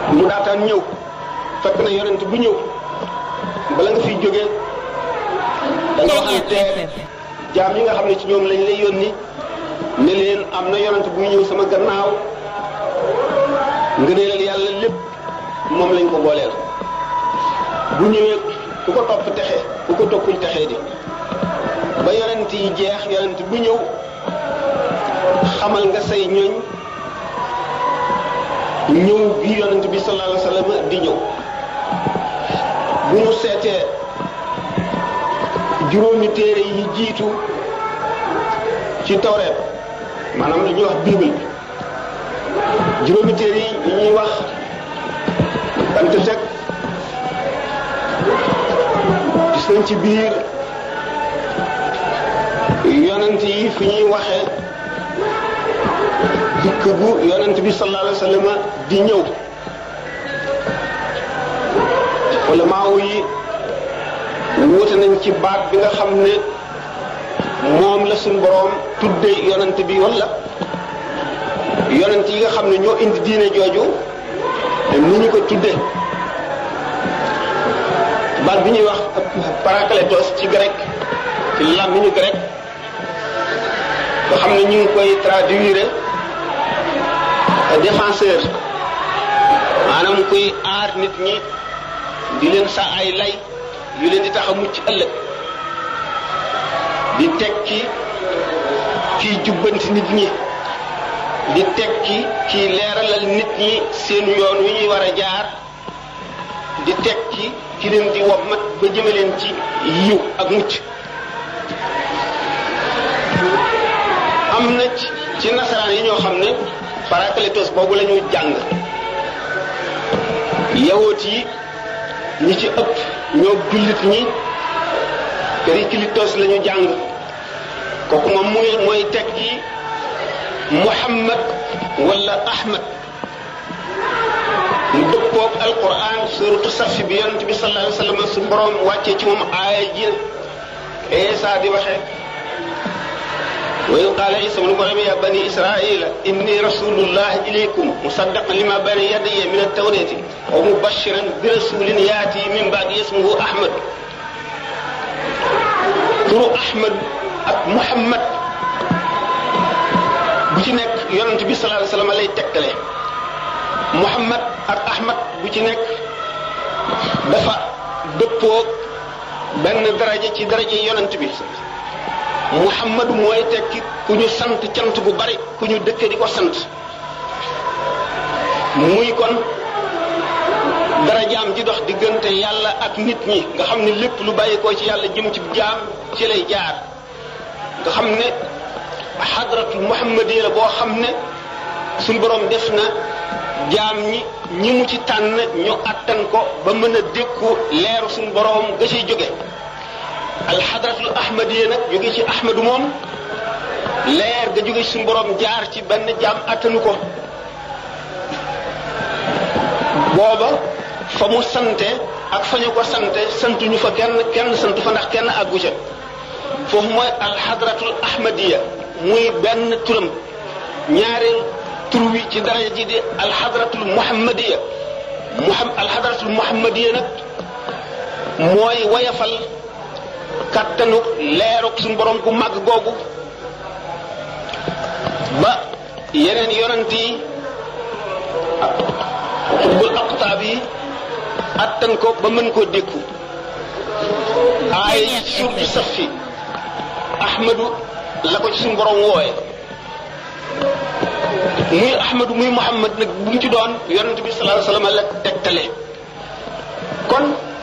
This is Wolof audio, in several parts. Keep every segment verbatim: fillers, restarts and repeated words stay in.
mu daataan ñëw fekk na yonent bu ñëw bala nga fiy jógee da nga waxante jaam yi nga xam ne ci ñoom lañ lay yónni ne leen am na yonent buy ñëw sama gannaaw ngëneelal yàlla lépp moom lañ ko booleel bu ñëwee ku ko topp texe ku ko toppul texe di ba yonent yi jeex yonent bu ñëw xamal nga say ñooñ ñëw bi yonent bi sallallahu alayhi wasallam di ñëw bu ñu seetee juróomi téere yi jiitu ci tawreet maanaam li ñuy wax bible bi juróomi téere yi ñuy wax Pentateuque gis nañ ci biir yonent yi fi ñuy waxee dikk bu yonent bi sallallahu alayhi wasallam di ñëw wala maaw yi wóote nañ ci baat bi nga xam ne moom la suñ boroom tudde yonent bi wala yonent yi nga xam ne ñoo indi diine jooju ni ñu ko tudde baat bi ñuy wax parakletos ci grec ci làmmiñu grec nga xam ne ñu ngi koy traduire défenseur maanaam kuy aar nit ñi di leen sa ay lay yu leen di tax a mucc ëllëg di tekki kiy jubbanti nit ñi di tekki kiy leeralal nit ñi seen yoon wi ñuy war a jaar di tekki ki leen di wommat ba jëme leen ci yiw ak mucc am na ci nasaraan yi ñoo xam ne parakletos boobu la ñu jàng yawoot yi ñi ci ëpp ñoo jullit ñi periklitos la ñu jàng kooku moom muy mooy tekki Muhammad wala Ahmad mu dëppoog alquran suratu safi bi yonent bi sallallahu alayhi wasallam su borom wàccee ci moom aaya ji Isa di waxee wa in qaala Isa ibnu Maryam ya bani israila inni rasulullah ilaykum musaddiqan lima bayna yadayya min at-tawrati wa mubashiran bi rasulin yaati min ba'di ismuhu Ahmad turu Ahmad ak Muhammad bu ci nekk yonent bi sallallahu alayhi wasallam lay tegtale Muhammad ak Ahmad bu ci nekk dafa dëppoo benn daraja ci daraja yonent bi Muhammad mooy tekki ku ñu sant cant bu bari ku ñu dëkke di ko sant muy kon darajaam ji dox diggante yàlla ak nit ñi nga xam ne lépp lu bàyyikoo ci yàlla jëm ci jaam ci lay jaar nga xam ne xadratul muhammadi la boo xam ne suñ boroom def na jaam ñi ñi mu ci tànn ñu attan ko ba mën a dékku leeru suñ boroom ga ciy jóge alxadratul ahmadiya nag jóge ci ahmadu moom leer ga jóge ci suñ boroom jaar ci benn jaam attanu ko booba fa mu sante ak fa ñu ko sante santuñu fa kenn kenn santu fa ndax kenn àggu ca foofu mooy alxadratul ahmadiya muy benn turam ñaareel tur wi ci daraja ji di alxadratul muhammadiya muham alxadratul muhammadiya nag mooy wayafal kattanu leeruk suñu borom ku màgg googu ba yeneen yonent yi xutbul aqtaab yi attan ko ba mën koo dékku ay surtu safi ahmadu la ko ci suñu borom wooye muy ahmadu muy muhammad nag bu mu ci doon yonent bi sallallahu alayhi wasallam la tegtale kon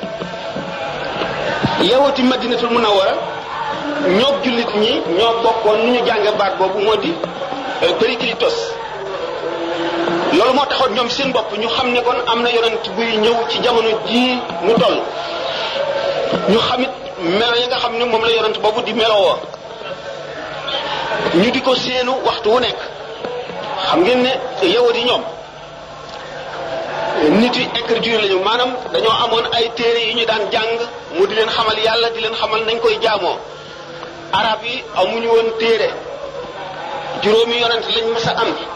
yawati madinatul munawwara ñoo jullit ñi ñoo bokkoon nu ñu jànge baat boobu moo di periklitos loolu moo taxoon ñoom seen bopp ñu xam ne kon am na yonent buy ñëw ci jamono jii ñu toll ñu xamit melo yi nga xam ne moom la yonent boobu di melowoo ñu di ko seenu waxtu wu nekk xam ngeen ne yawut yi ñoom nit yi écriture lañu maanaam dañoo amoon ay téere yu ñu daan jàng mu di leen xamal yàlla di leen xamal nañ koy jaamoo arab yi amuñu woon téere juróomi yonent lañ mës a am